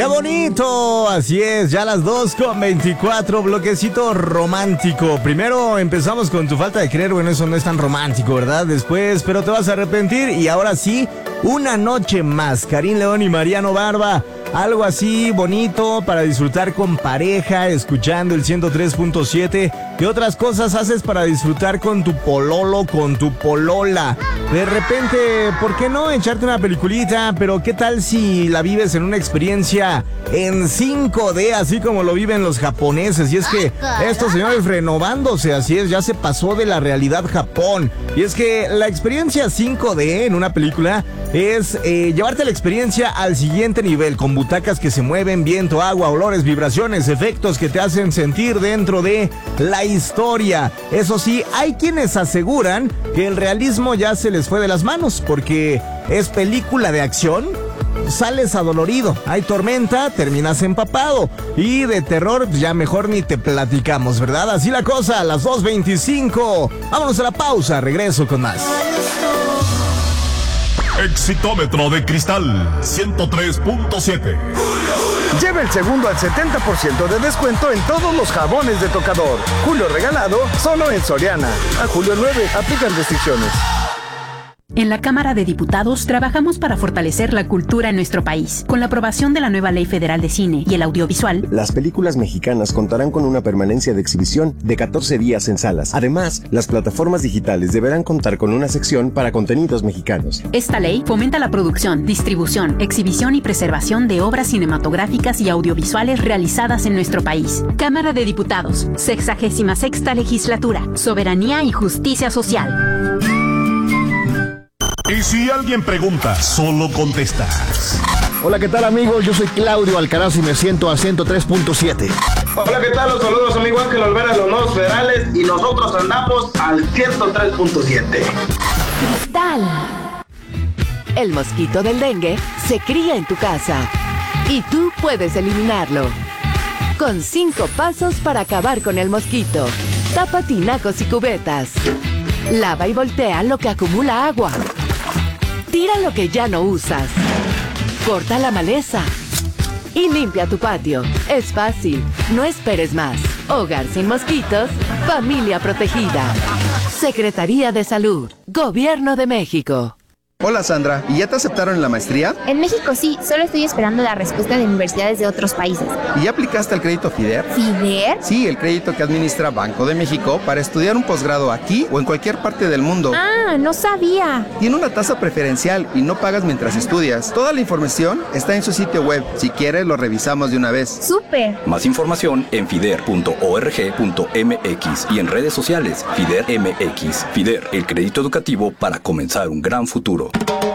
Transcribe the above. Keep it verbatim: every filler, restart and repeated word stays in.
¡Qué bonito! Así es, ya las dos con veinticuatro, bloquecito romántico. Primero empezamos con tu falta de creer, bueno, eso no es tan romántico, ¿verdad? Después, pero te vas a arrepentir. Y ahora sí, una noche más, Karim León y Mariano Barba. Algo así bonito para disfrutar con pareja, escuchando el ciento tres punto siete. ¿Qué otras cosas haces para disfrutar con tu pololo, con tu polola? De repente, ¿por qué no echarte una peliculita? Pero ¿qué tal si la vives en una experiencia en cinco D, así como lo viven los japoneses? Y es que estos señores renovándose, así es, ya se pasó de la realidad Japón. Y es que la experiencia cinco D en una película es eh, llevarte la experiencia al siguiente nivel, con butacas que se mueven, viento, agua, olores, vibraciones, efectos que te hacen sentir dentro de la historia. Eso sí, hay quienes aseguran que el realismo ya se les fue de las manos, porque es película de acción, sales adolorido, hay tormenta, terminas empapado, y de terror ya mejor ni te platicamos, ¿verdad? Así la cosa, a las dos veinticinco. Vámonos a la pausa, regreso con más. Exitómetro de cristal ciento tres punto siete. Lleva el segundo al setenta por ciento de descuento en todos los jabones de tocador. Julio regalado solo en Soriana. A julio nueve, aplican restricciones. En la Cámara de Diputados trabajamos para fortalecer la cultura en nuestro país. Con la aprobación de la nueva Ley Federal de Cine y el Audiovisual, las películas mexicanas contarán con una permanencia de exhibición de catorce días en salas. Además, las plataformas digitales deberán contar con una sección para contenidos mexicanos. Esta ley fomenta la producción, distribución, exhibición y preservación de obras cinematográficas y audiovisuales realizadas en nuestro país. Cámara de Diputados, sexagésima sexta legislatura, soberanía y justicia social. Y si alguien pregunta, solo contestas. Hola, ¿qué tal, amigos? Yo soy Claudio Alcaraz y me siento a ciento tres punto siete. Hola, ¿qué tal? Los saludos, amigo Ángel Olvera de los Nuevos Federales y nosotros andamos al ciento tres punto siete. Cristal. El mosquito del dengue se cría en tu casa y tú puedes eliminarlo. Con cinco pasos para acabar con el mosquito. Tapa tinacos y cubetas. Lava y voltea lo que acumula agua. Tira lo que ya no usas. Corta la maleza. Y limpia tu patio. Es fácil. No esperes más. Hogar sin mosquitos. Familia protegida. Secretaría de Salud. Gobierno de México. Hola, Sandra, ¿y ya te aceptaron en la maestría? En México sí, solo estoy esperando la respuesta de universidades de otros países. ¿Y ya aplicaste al crédito FIDER? ¿FIDER? Sí, el crédito que administra Banco de México para estudiar un posgrado aquí o en cualquier parte del mundo. Ah, no sabía. Tiene una tasa preferencial y no pagas mientras estudias. Toda la información está en su sitio web. Si quieres, lo revisamos de una vez. ¡Súper! Más información en fider punto org punto mx y en redes sociales FIDER M X. FIDER, el crédito educativo para comenzar un gran futuro.